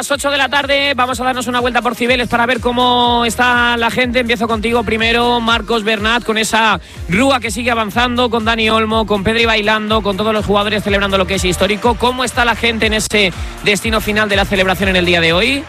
Las 8 de la tarde vamos a darnos una vuelta por Cibeles para ver cómo está la gente. Empiezo contigo primero, Marcos Bernat, con esa rúa que sigue avanzando, con Dani Olmo, con Pedri bailando, con todos los jugadores celebrando lo que es histórico. ¿Cómo está la gente en ese destino final de la celebración en el día de hoy?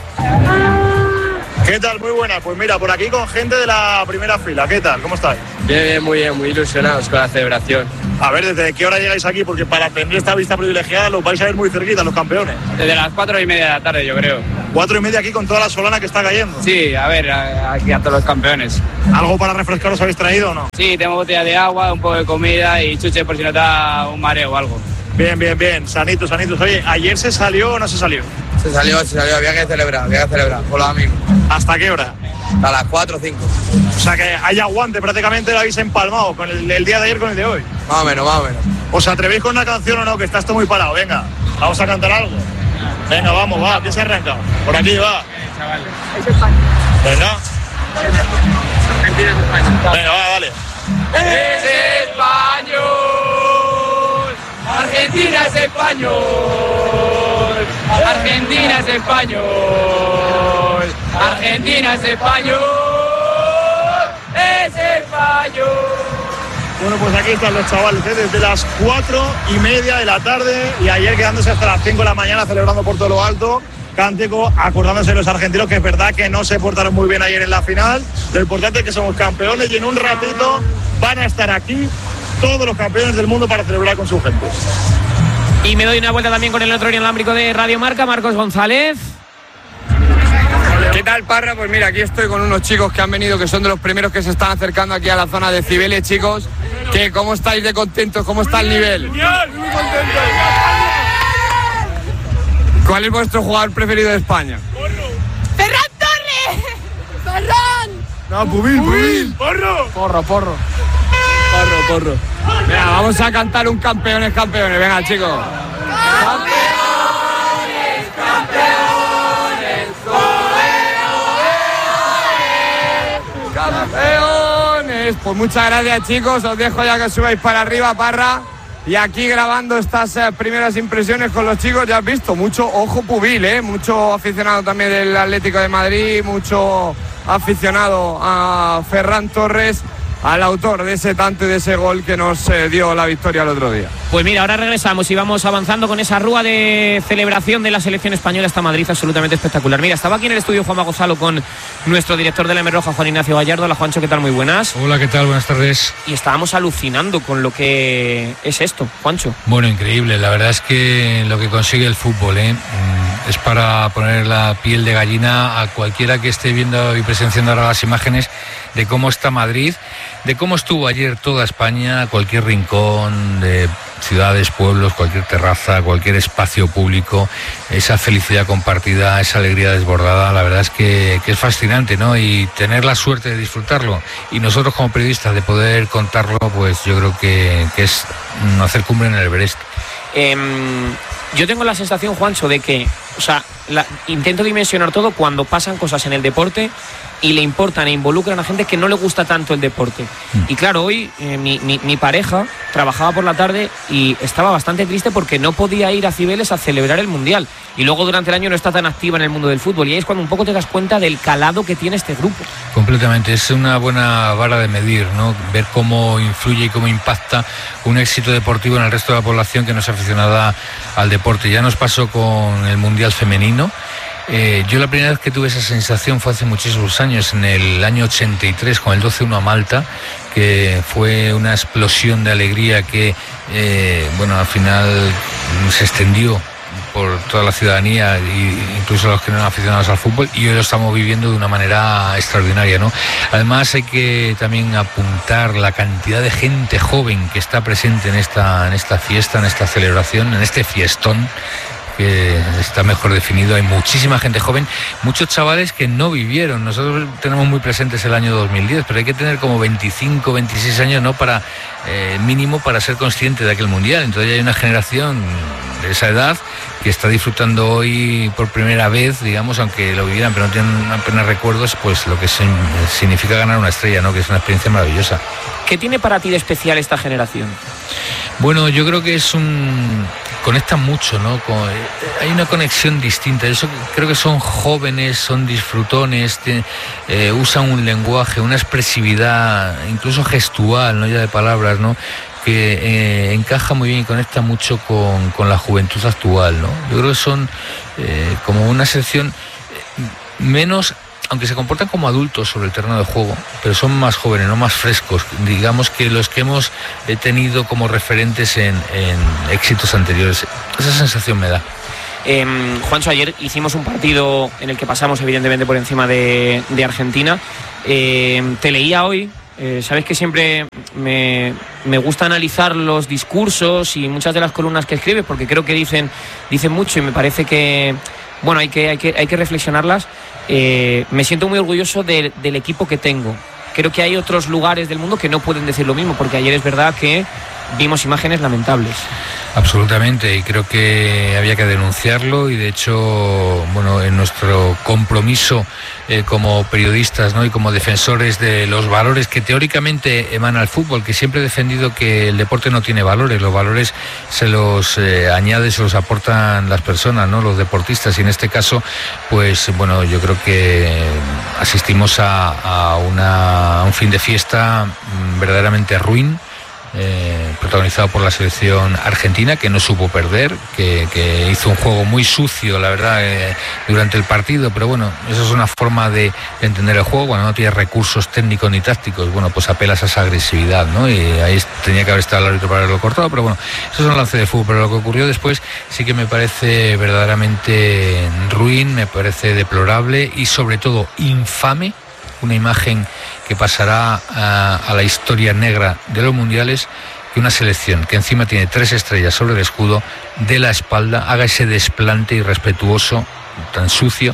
¿Qué tal? Muy buena. Pues mira, por aquí con gente de la primera fila. ¿Qué tal? ¿Cómo estáis? Bien, muy ilusionados con la celebración. A ver, ¿desde qué hora llegáis aquí? Porque para tener esta vista privilegiada los vais a ver muy cerquita, los campeones. Desde las 4:30 de la tarde, yo creo. 4:30 aquí con toda la solana que está cayendo. Sí, a ver, aquí a todos los campeones. ¿Algo para refrescaros habéis traído o no? Sí, tengo botella de agua, un poco de comida y chuche por si no te da un mareo o algo. Bien. Sanitos. Oye, ¿ayer se salió o no se salió? Se salió, había que celebrar con los amigos. ¿Hasta qué hora? A las 4 o 5. O sea que hay aguante, prácticamente lo habéis empalmado con el día de ayer con el de hoy. Más o menos. ¿Os atrevéis con una canción o no? Que está esto muy parado. Venga, vamos a cantar algo. Venga, vamos, va, ¿quién se arranca? Por aquí, va. Es España. Venga. Argentina es España. Venga, va, dale. ¡Es español! ¡Argentina es español! ¡Argentina es español! ¡Argentina es español! ¡Es español! Bueno, pues aquí están los chavales, desde las 4:30 de la tarde y ayer quedándose hasta las 5 de la mañana celebrando por todo lo alto. Cántico, acordándose de los argentinos, que es verdad que no se portaron muy bien ayer en la final. Lo importante es que somos campeones y en un ratito van a estar aquí todos los campeones del mundo para celebrar con su gente. Y me doy una vuelta también con el otro inalámbrico de Radio Marca, Marcos González. ¿Qué tal, Parra? Pues mira, aquí estoy con unos chicos que han venido, que son de los primeros que se están acercando aquí a la zona de Cibeles, chicos. ¿Cómo estáis de contentos? ¿Cómo está el nivel? Muy contentos. ¿Cuál es vuestro jugador preferido de España? ¡Ferran Torres! ¡Ferran! No, Pubil. ¡Porro! Porro. Venga, vamos a cantar un campeones. Venga, chicos. ¡Campeones! Pues muchas gracias, chicos. Os dejo ya que subáis para arriba, Parra. Y aquí grabando estas primeras impresiones con los chicos, ya has visto, mucho ojo Pubil, mucho aficionado también del Atlético de Madrid, mucho aficionado a Ferran Torres, al autor de ese tanto y de ese gol que nos dio la victoria el otro día. Pues mira, ahora regresamos y vamos avanzando con esa rúa de celebración de la selección española hasta Madrid, absolutamente espectacular. Mira, estaba aquí en el estudio Juanma Gonzalo con nuestro director de la M Roja, Juan Ignacio Gallardo. Hola, Juancho, ¿qué tal? Muy buenas. Hola, ¿qué tal? Buenas tardes. Y estábamos alucinando con lo que es esto, Juancho. Bueno, increíble. La verdad es que lo que consigue el fútbol es para poner la piel de gallina a cualquiera que esté viendo y presenciando ahora las imágenes de cómo está Madrid, de cómo estuvo ayer toda España, cualquier rincón de ciudades, pueblos, cualquier terraza, cualquier espacio público, esa felicidad compartida, esa alegría desbordada. La verdad es que es fascinante, ¿no? Y tener la suerte de disfrutarlo y nosotros como periodistas de poder contarlo, pues yo creo que es hacer cumbre en el Everest. Yo tengo la sensación, Juancho, de que, intento dimensionar todo cuando pasan cosas en el deporte y le importan e involucran a gente que no le gusta tanto el deporte. Y claro, hoy mi pareja trabajaba por la tarde y estaba bastante triste porque no podía ir a Cibeles a celebrar el Mundial. Y luego durante el año no está tan activa en el mundo del fútbol. Y ahí es cuando un poco te das cuenta del calado que tiene este grupo. Completamente, es una buena vara de medir, ¿no? Ver cómo influye y cómo impacta un éxito deportivo en el resto de la población que no es aficionada al deporte. Ya nos pasó con el Mundial femenino. Yo la primera vez que tuve esa sensación fue hace muchísimos años, en el año 83, con el 12-1 a Malta, que fue una explosión de alegría que, al final se extendió por toda la ciudadanía e incluso los que no eran aficionados al fútbol, y hoy lo estamos viviendo de una manera extraordinaria, ¿no? Además hay que también apuntar la cantidad de gente joven que está presente en esta fiesta, en esta celebración, en este fiestón, que está mejor definido. Hay muchísima gente joven, muchos chavales que no vivieron. Nosotros tenemos muy presentes el año 2010, pero hay que tener como 25, 26 años, ¿no? Para mínimo para ser consciente de aquel mundial. Entonces hay una generación de esa edad que está disfrutando hoy por primera vez, digamos, aunque lo vivieran, pero no tienen apenas recuerdos, pues lo que significa ganar una estrella, ¿no? Que es una experiencia maravillosa. ¿Qué tiene para ti de especial esta generación? Bueno, yo creo que conectan mucho, ¿no? Hay una conexión distinta. Eso, creo que son jóvenes, son disfrutones, usan un lenguaje, una expresividad, incluso gestual, no ya de palabras, ¿no? Que encaja muy bien y conecta mucho con la juventud actual, ¿no? Yo creo que son como una sección menos, aunque se comportan como adultos sobre el terreno de juego, pero son más jóvenes, no más frescos, digamos, que los que hemos tenido como referentes en éxitos anteriores. Esa sensación me da. Juancho, ayer hicimos un partido en el que pasamos evidentemente por encima de Argentina. Te leía hoy. Sabes que siempre me gusta analizar los discursos y muchas de las columnas que escribes, porque creo que dicen mucho y me parece que, bueno, hay que reflexionarlas. Me siento muy orgulloso del equipo que tengo. Creo que hay otros lugares del mundo que no pueden decir lo mismo, porque ayer es verdad que vimos imágenes lamentables. Absolutamente, y creo que había que denunciarlo, y de hecho, bueno, en nuestro compromiso como periodistas, ¿no? Y como defensores de los valores que teóricamente emana el fútbol, que siempre he defendido que el deporte no tiene valores, los valores se los añade, se los aportan las personas, ¿no? Los deportistas, y en este caso, pues bueno, yo creo que asistimos a un fin de fiesta verdaderamente ruin, protagonizado por la selección argentina, que no supo perder, que hizo un juego muy sucio, la verdad, durante el partido, pero bueno, eso es una forma de entender el juego. Cuando no tienes recursos técnicos ni tácticos, bueno, pues apelas a esa agresividad, ¿no? Y ahí tenía que haber estado el árbitro para haberlo cortado, pero bueno, eso es un lance de fútbol. Pero lo que ocurrió después sí que me parece verdaderamente ruin, me parece deplorable y sobre todo infame. Una imagen que pasará a la historia negra de los mundiales, que una selección que encima tiene 3 estrellas sobre el escudo, de la espalda haga ese desplante irrespetuoso, tan sucio,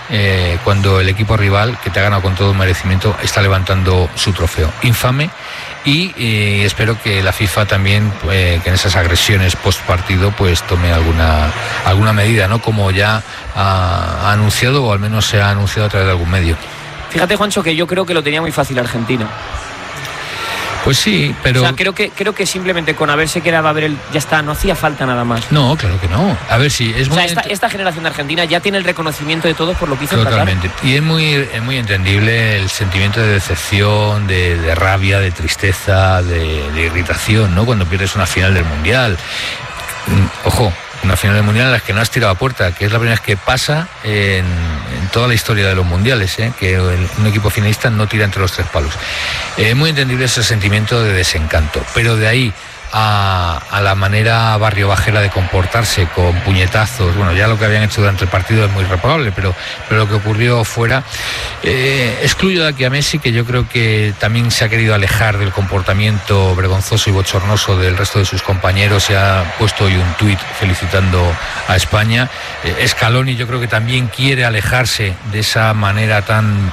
cuando el equipo rival, que te ha ganado con todo merecimiento, está levantando su trofeo. Infame. Y espero que la FIFA también, que en esas agresiones post partido, pues tome alguna medida, ¿no? Como ya ha anunciado, o al menos se ha anunciado a través de algún medio. Fíjate, Juancho, que yo creo que lo tenía muy fácil Argentina. Pues sí, pero... O sea, creo que simplemente con haberse quedado a ver ya está, no hacía falta nada más. No, claro que no. A ver si es muy... O sea, esta generación de Argentina ya tiene el reconocimiento de todos por lo que hizo en Qatar. Totalmente. Y es muy entendible el sentimiento de decepción, de rabia, de tristeza, de irritación, ¿no? Cuando pierdes una final del Mundial. Ojo, una final del Mundial en la que no has tirado a puerta, que es la primera vez que pasa en toda la historia de los mundiales, que un equipo finalista no tira entre los 3 palos. Muy entendible ese sentimiento de desencanto, pero de ahí a la manera barrio bajera de comportarse, con puñetazos, bueno, ya lo que habían hecho durante el partido es muy reprobable, pero lo que ocurrió fuera, excluyo de aquí a Messi, que yo creo que también se ha querido alejar del comportamiento vergonzoso y bochornoso del resto de sus compañeros. Se ha puesto hoy un tuit felicitando a España. Scaloni yo creo que también quiere alejarse de esa manera tan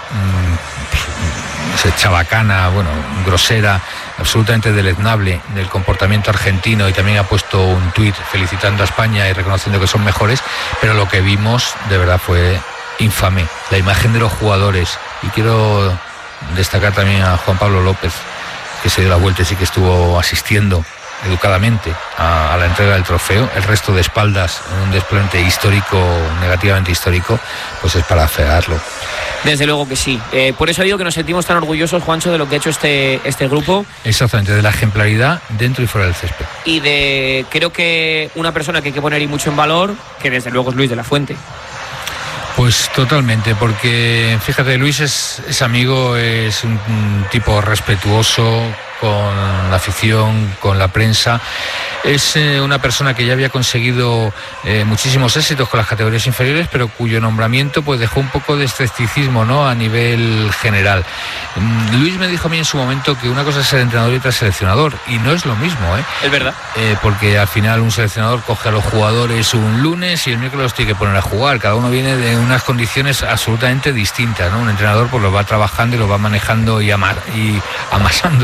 chabacana, bueno, grosera, absolutamente deleznable del comportamiento argentino, y también ha puesto un tuit felicitando a España y reconociendo que son mejores, pero lo que vimos de verdad fue infame. La imagen de los jugadores, y quiero destacar también a Juan Pablo López, que se dio la vuelta y sí que estuvo asistiendo educadamente a la entrega del trofeo. El resto de espaldas en un desplante histórico, negativamente histórico, pues es para afearlo. Desde luego que sí. Por eso digo que nos sentimos tan orgullosos, Juancho, de lo que ha hecho este grupo. Exactamente, de la ejemplaridad dentro y fuera del césped. Y creo que una persona que hay que poner y mucho en valor, que desde luego es Luis de la Fuente. Pues totalmente, porque fíjate, Luis es amigo, es un tipo respetuoso con la afición, con la prensa. Es una persona que ya había conseguido muchísimos éxitos con las categorías inferiores, pero cuyo nombramiento pues dejó un poco de escepticismo, ¿no?, a nivel general. Luis me dijo a mí en su momento que una cosa es ser entrenador y otra es seleccionador, y no es lo mismo, ¿eh? Es verdad. Porque al final un seleccionador coge a los jugadores un lunes y el miércoles los tiene que poner a jugar. Cada uno viene de unas condiciones absolutamente distintas, ¿no? Un entrenador pues lo va trabajando y lo va manejando y amasando, digamos,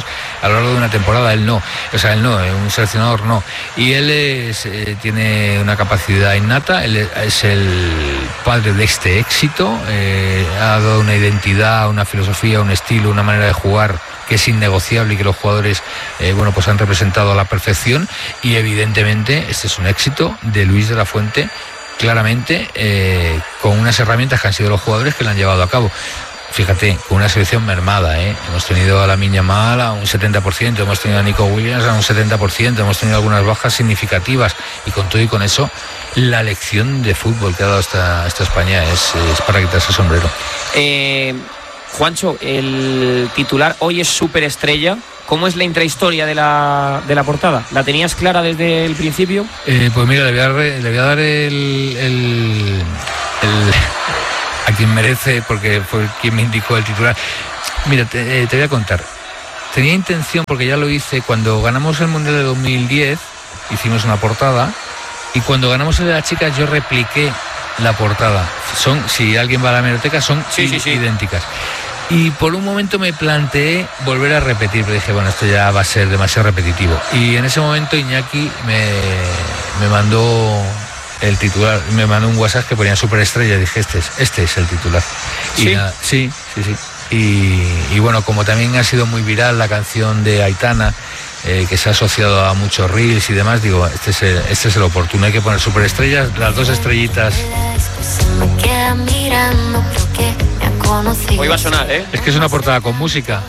a lo largo de una temporada, él no, un seleccionador no. Y él tiene una capacidad innata, él es el padre de este éxito, ha dado una identidad, una filosofía, un estilo, una manera de jugar que es innegociable y que los jugadores pues han representado a la perfección, y evidentemente este es un éxito de Luis de la Fuente, claramente, con unas herramientas que han sido los jugadores que lo han llevado a cabo. Fíjate, con una selección mermada, hemos tenido a Lamine Yamal a un 70%, hemos tenido a Nico Williams a un 70%, hemos tenido algunas bajas significativas, y con todo y con eso, la lección de fútbol que ha dado esta España es para quitarse el sombrero. Juancho, el titular hoy es superestrella. ¿Cómo es la intrahistoria de la portada? ¿La tenías clara desde el principio? Pues mira, le voy a dar el a quien merece, porque fue quien me indicó el titular. Mira, te voy a contar. Tenía intención, porque ya lo hice cuando ganamos el Mundial de 2010, hicimos una portada, y cuando ganamos el de las chicas yo repliqué la portada. Si alguien va a la hemeroteca, son idénticas. Y por un momento me planteé volver a repetir, pero dije, bueno, esto ya va a ser demasiado repetitivo. Y en ese momento Iñaki me mandó el titular, me mandó un WhatsApp que ponía superestrella, y dije, este es el titular. ¿Sí? Sí. Y bueno, como también ha sido muy viral la canción de Aitana, que se ha asociado a muchos reels y demás, digo, este es el oportuno, hay que poner superestrellas, las dos estrellitas. Hoy va a sonar, Es que es una portada con música.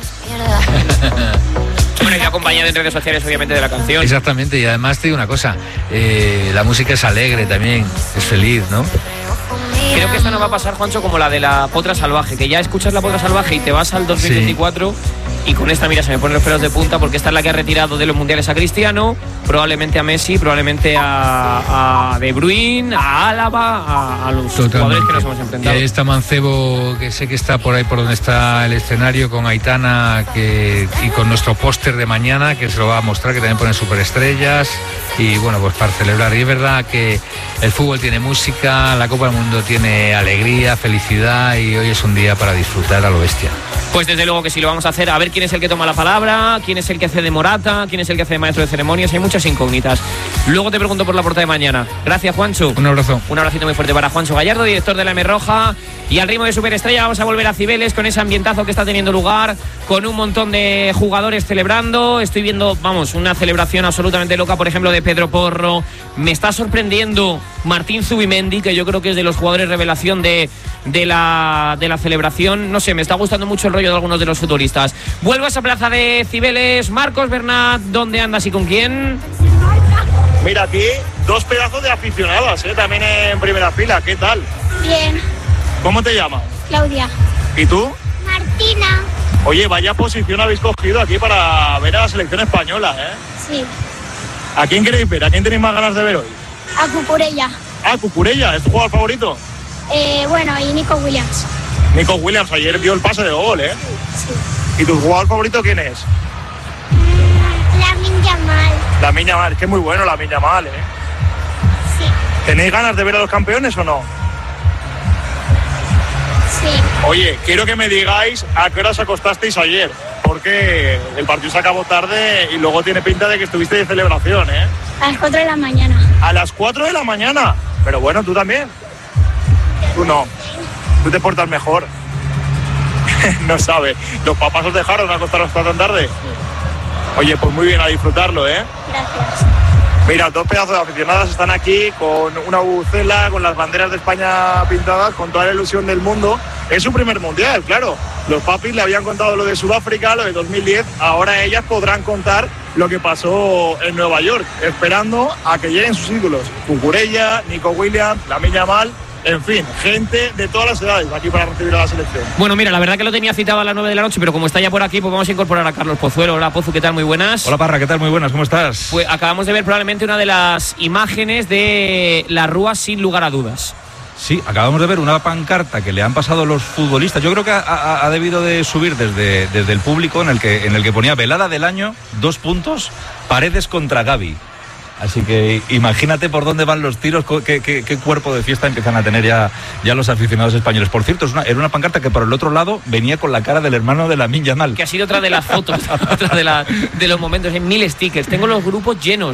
Bueno, y acompañado en redes sociales, obviamente, de la canción. Exactamente, y además te digo una cosa, la música es alegre también, es feliz, ¿no? Creo que esta no va a pasar, Juancho, como la de la Potra Salvaje, que ya escuchas la Potra Salvaje y te vas al 2024, y con esta, mira, se me ponen los pelos de punta, porque esta es la que ha retirado de los mundiales a Cristiano, probablemente a Messi, probablemente a De Bruyne, a Álava, a los jugadores que nos hemos enfrentado. Y ahí está Mancebo, que sé que está por ahí por donde está el escenario, con Aitana, y con nuestro póster de mañana, que se lo va a mostrar, que también pone superestrellas, y bueno, pues para celebrar. Y es verdad que el fútbol tiene música, la Copa del Mundo tiene alegría, felicidad, y hoy es un día para disfrutar a lo bestia. Pues desde luego que sí, lo vamos a hacer. A ver quién es el que toma la palabra, quién es el que hace de Morata, quién es el que hace de maestro de ceremonias. Hay muchas incógnitas. Luego te pregunto por la portada de mañana. Gracias, Juancho. Un abrazo. Un abracito muy fuerte para Juancho Gallardo, director de la M Roja. Y al ritmo de superestrella vamos a volver a Cibeles, con ese ambientazo que está teniendo lugar, con un montón de jugadores celebrando. Estoy viendo, una celebración absolutamente loca, por ejemplo, de Pedro Porro. Me está sorprendiendo Martín Zubimendi, que yo creo que es de los jugadores revelación de la celebración. No sé, me está gustando mucho el rollo de algunos de los futbolistas. Vuelvo a esa plaza de Cibeles. Marcos Bernat, ¿dónde andas y con quién? Mira, aquí dos pedazos de aficionadas, también en primera fila. ¿Qué tal? Bien. ¿Cómo te llamas? Claudia. ¿Y tú? Martina. Oye, vaya posición habéis cogido aquí para ver a la selección española, Sí. ¿A quién queréis ver? ¿A quién tenéis más ganas de ver hoy? A Cucurella. Cucurella, ¿es tu jugador favorito? Y Nico Williams. Nico Williams, ayer dio el pase de gol, Sí. ¿Y tu jugador favorito quién es? Lamine Yamal. Lamine Yamal, es que es muy bueno Lamine Yamal, Sí. ¿Tenéis ganas de ver a los campeones o no? Sí. Oye, quiero que me digáis a qué hora os acostasteis ayer, porque el partido se acabó tarde y luego tiene pinta de que estuviste de celebración, A las 4 de la mañana. A las 4 de la mañana. Pero bueno, tú también. Tú no. Tú te portas mejor. No sabe. ¿Los papás os dejaron acostaros hasta tan tarde? Oye, pues muy bien, a disfrutarlo, Gracias. Mira, dos pedazos de aficionadas están aquí con una bucela, con las banderas de España pintadas, con toda la ilusión del mundo. Es su primer mundial, claro. Los papis le habían contado lo de Sudáfrica, lo de 2010. Ahora ellas podrán contar lo que pasó en Nueva York, esperando a que lleguen sus ídolos. Cucurella, Nico Williams, Lamine Yamal. En fin, gente de todas las edades aquí para recibir a la selección. Bueno, mira, la verdad que lo tenía citado a las 9 de la noche, pero como está ya por aquí, pues vamos a incorporar a Carlos Pozuelo. Hola, Pozu, ¿qué tal? Muy buenas. Hola, Parra, ¿qué tal? Muy buenas, ¿cómo estás? Pues acabamos de ver probablemente una de las imágenes de la Rúa, sin lugar a dudas. Sí, acabamos de ver una pancarta que le han pasado los futbolistas. Yo creo que ha debido de subir desde el público, en el que ponía velada del año, 2 puntos, Paredes contra Gavi. Así que imagínate por dónde van los tiros, qué cuerpo de fiesta empiezan a tener ya los aficionados españoles. Por cierto, era una pancarta que por el otro lado venía con la cara del hermano de Lamine Yamal. Que ha sido otra de las fotos, otra de los momentos. Hay 1000 stickers. Tengo los grupos llenos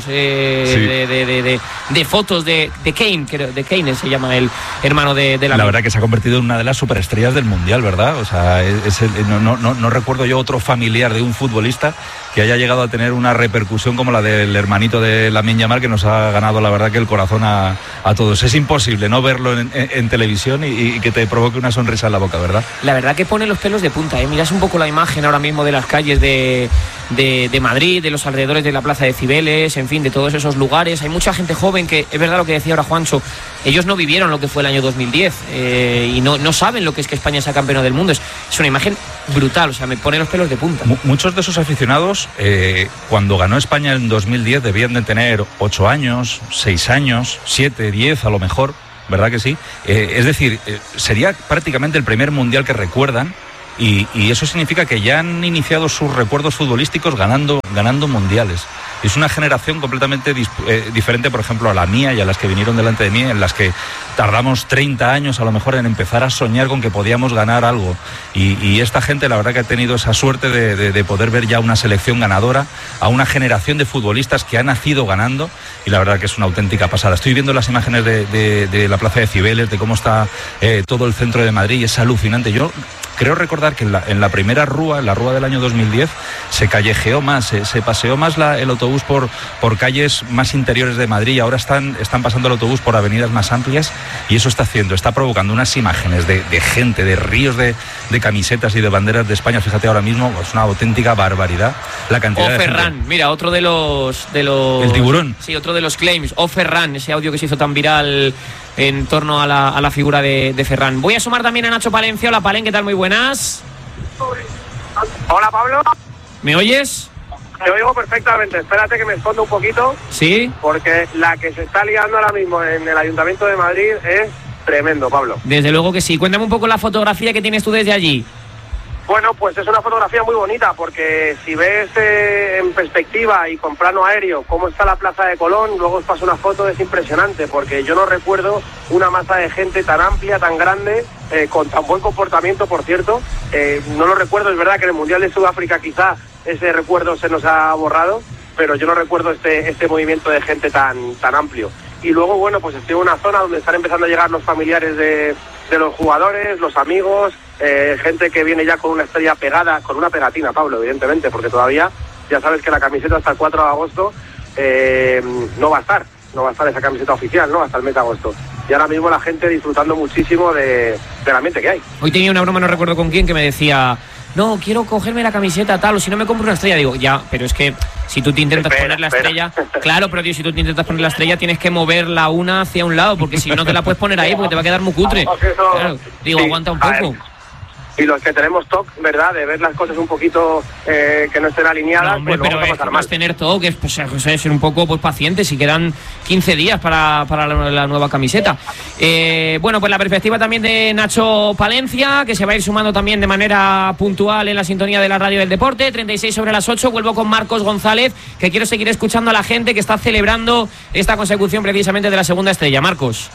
de fotos de Kane, que de Kane se llama el hermano de Lamine. La verdad que se ha convertido en una de las superestrellas del Mundial, ¿verdad? O sea, no recuerdo yo otro familiar de un futbolista que haya llegado a tener una repercusión como la del hermanito de Lamine Yamal, que nos ha ganado, la verdad, que el corazón a todos. Es imposible no verlo en televisión y que te provoque una sonrisa en la boca, ¿verdad? La verdad que pone los pelos de punta, ¿eh? Miras un poco la imagen ahora mismo de las calles de Madrid, de los alrededores de la Plaza de Cibeles, en fin, de todos esos lugares. Hay mucha gente joven que, es verdad lo que decía ahora Juancho, ellos no vivieron lo que fue el año 2010 y no saben lo que es que España sea campeona del mundo. Es una imagen brutal, o sea, me pone los pelos de punta. Muchos de esos aficionados, cuando ganó España en 2010, debían de tener 8 años, 6 años, 7, 10 a lo mejor, ¿verdad que sí? Es decir, sería prácticamente el primer mundial que recuerdan. Y eso significa que ya han iniciado sus recuerdos futbolísticos ganando mundiales. Es una generación completamente diferente, por ejemplo, a la mía y a las que vinieron delante de mí, en las que tardamos 30 años a lo mejor en empezar a soñar con que podíamos ganar algo. Y esta gente, la verdad, que ha tenido esa suerte de poder ver ya una selección ganadora, a una generación de futbolistas que ha nacido ganando, y la verdad que es una auténtica pasada. Estoy viendo las imágenes de la Plaza de Cibeles, de cómo está todo el centro de Madrid, y es alucinante. Yo creo recordar que en la primera rúa, la rúa del año 2010, se callejeó más, se paseó más el autobús por calles más interiores de Madrid, y ahora están pasando el autobús por avenidas más amplias, y eso está provocando unas imágenes de gente, de ríos de camisetas y de banderas de España. Fíjate ahora mismo, es una auténtica barbaridad la cantidad de Ferran, gente. Mira, otro de los... El tiburón. Sí, otro de los claims. Ferran, ese audio que se hizo tan viral en torno a la figura de Ferran. Voy a sumar también a Nacho Palencia. Hola, Palen, ¿qué tal? Muy buenas. Hola, Pablo. ¿Me oyes? Te oigo perfectamente. Espérate que me escondo un poquito. ¿Sí? Porque la que se está liando ahora mismo en el Ayuntamiento de Madrid es tremendo, Pablo. Desde luego que sí. Cuéntame un poco la fotografía que tienes tú desde allí. Bueno, pues es una fotografía muy bonita, porque si ves en perspectiva y con plano aéreo cómo está la Plaza de Colón, luego os paso una foto, es impresionante, porque yo no recuerdo una masa de gente tan amplia, tan grande, con tan buen comportamiento, por cierto. No lo recuerdo, es verdad que en el Mundial de Sudáfrica quizá ese recuerdo se nos ha borrado, pero yo no recuerdo este movimiento de gente tan amplio. Y luego, bueno, pues estoy en una zona donde están empezando a llegar los familiares de los jugadores, los amigos, gente que viene ya con una estrella pegada, con una pegatina, Pablo, evidentemente, porque todavía ya sabes que la camiseta hasta el 4 de agosto no va a estar esa camiseta oficial, ¿no? Hasta el mes de agosto. Y ahora mismo la gente disfrutando muchísimo del ambiente que hay. Hoy tenía una broma, no recuerdo con quién, que me decía: no, quiero cogerme la camiseta tal, o si no me compro una estrella. Digo, ya, pero es que si tú te intentas poner la estrella, claro, pero tío, si tú te intentas poner la estrella tienes que moverla una hacia un lado, porque si no te la puedes poner ahí porque te va a quedar muy cutre. Claro, digo, sí, aguanta un poco. Y los que tenemos TOC, ¿verdad? De ver las cosas un poquito que no estén alineadas, no, hombre, pues no vamos a pasar mal. Tener TOC es pues, ser un poco pues, pacientes, si quedan 15 días para la nueva camiseta. Bueno, pues la perspectiva también de Nacho Palencia, que se va a ir sumando también de manera puntual en la sintonía de la radio del deporte. 36 sobre las 8, vuelvo con Marcos González, que quiero seguir escuchando a la gente que está celebrando esta consecución precisamente de la segunda estrella. Marcos.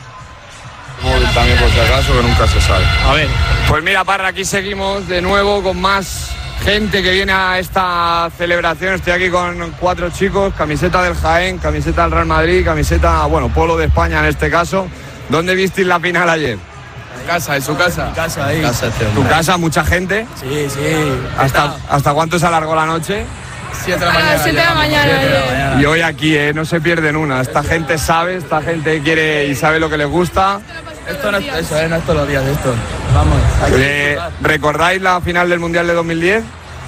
También por si acaso, que nunca se sabe. A ver. Pues mira, Parra, aquí seguimos de nuevo con más gente que viene a esta celebración. Estoy aquí con 4 chicos, camiseta del Jaén, camiseta del Real Madrid, camiseta, bueno, polo de España en este caso. ¿Dónde visteis la final ayer? En casa, en su casa. En casa, ahí. ¿Tu casa, mucha gente? Sí. ¿Hasta cuánto se alargó la noche? 7 de la mañana. 7 de la mañana. Y hoy aquí, no se pierden una. Esta gente sabe, esta gente quiere y sabe lo que les gusta. Esto no es todos los días de esto. Vamos. ¿Recordáis la final del Mundial de 2010?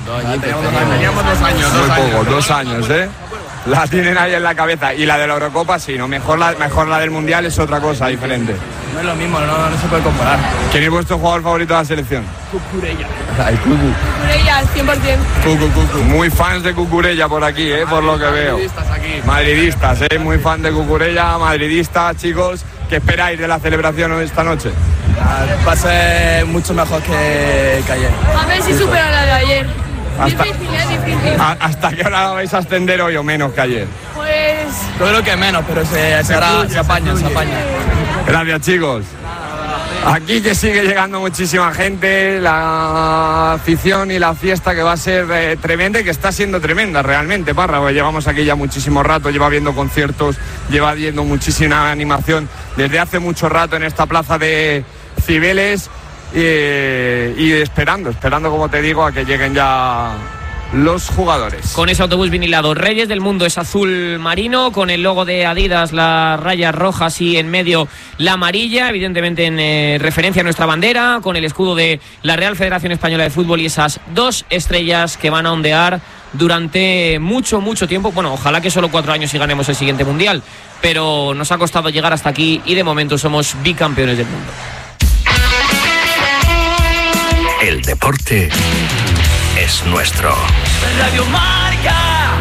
Teníamos 2 años. Muy poco, 2 años, La tienen ahí en la cabeza. Y la de la Eurocopa sí, ¿no? Mejor la del Mundial es otra cosa, diferente. No es lo mismo, no se puede comparar. ¿Quién es vuestro jugador favorito de la selección? Cucurella. Cucurella, 100%. Cucu. Muy fans de Cucurella por aquí, por lo que veo. Madridistas, muy fan de Cucurella, madridistas, chicos. ¿Qué esperáis de la celebración esta noche? Va a ser mucho mejor que ayer. A ver si supera la de ayer. ¿Hasta qué hora vais a ascender hoy o menos que ayer? Pues Pues Todo lo que menos, pero se apaña. Gracias, chicos. Aquí que sigue llegando muchísima gente, la afición y la fiesta que va a ser tremenda y que está siendo tremenda realmente, Parra, porque llevamos aquí ya muchísimo rato, lleva viendo conciertos, lleva viendo muchísima animación desde hace mucho rato en esta plaza de Cibeles y esperando, como te digo, a que lleguen ya los jugadores. Con ese autobús vinilado, Reyes del Mundo es azul marino, con el logo de Adidas, las rayas rojas y en medio la amarilla, evidentemente en referencia a nuestra bandera, con el escudo de la Real Federación Española de Fútbol y esas 2 estrellas que van a ondear durante mucho tiempo. Bueno, ojalá que solo 4 años y ganemos el siguiente Mundial, pero nos ha costado llegar hasta aquí y de momento somos bicampeones del mundo. El deporte es nuestro. Radio Marca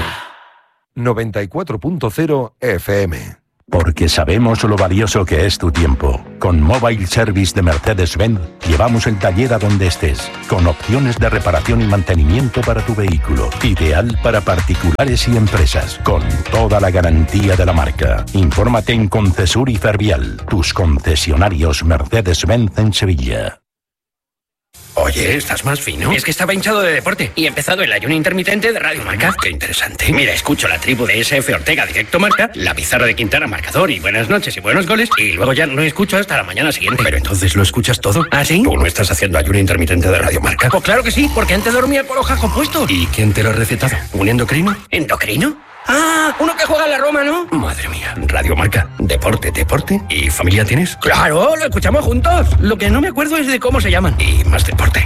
94.0 FM. Porque sabemos lo valioso que es tu tiempo. Con Mobile Service de Mercedes-Benz llevamos el taller a donde estés, con opciones de reparación y mantenimiento para tu vehículo. Ideal para particulares y empresas, con toda la garantía de la marca. Infórmate en Concesur y Fervial, tus concesionarios Mercedes-Benz en Sevilla. Oye, ¿estás más fino? Es que estaba hinchado de deporte y he empezado el ayuno intermitente de Radio Marca. Qué interesante. Mira, escucho la tribu de SF Ortega Directo Marca, la pizarra de Quintana Marcador y buenas noches y buenos goles, y luego ya no escucho hasta la mañana siguiente. Pero entonces lo escuchas todo. ¿Ah, sí? ¿Tú no estás haciendo ayuno intermitente de Radio Marca? Pues claro que sí, porque antes dormía con los jajos puestos. ¿Y quién te lo ha recetado? ¿Un endocrino? ¿Endocrino? Ah, uno que juega en la Roma, ¿no? Madre mía, Radio Marca, deporte y familia tienes. Claro, lo escuchamos juntos. Lo que no me acuerdo es de cómo se llaman. Y más deporte.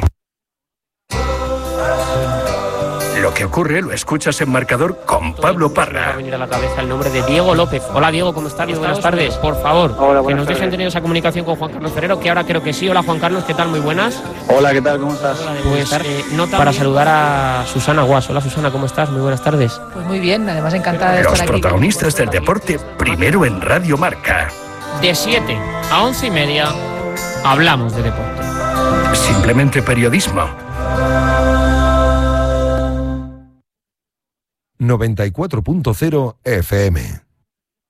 Lo que ocurre lo escuchas en Marcador con Pablo Parra. Me va a venir a la cabeza el nombre de Diego López. Hola Diego, ¿cómo estás? Buenas tardes. Por favor, que nos dejen tener esa comunicación con Juan Carlos Ferrero, que ahora creo que sí. Hola Juan Carlos, ¿qué tal? Muy buenas. Hola, ¿qué tal? ¿Cómo estás? Pues nota para saludar a Susana Guas. Hola Susana, ¿cómo estás? Muy buenas tardes. Pues muy bien, además encantada de estar aquí. Los protagonistas del deporte, primero en Radio Marca. De 7 a 11:30 hablamos de deporte. Simplemente periodismo. 94.0 FM.